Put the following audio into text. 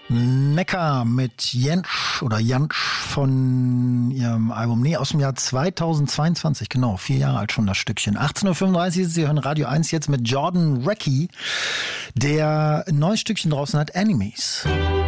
Neckar mit Jentsch oder Jantsch von ihrem Album, aus dem Jahr 2022, genau, 4 Jahre alt schon das Stückchen. 18.35 Uhr, Sie hören Radio 1 jetzt mit Jordan Reckie, der ein neues Stückchen draußen hat, Enemies.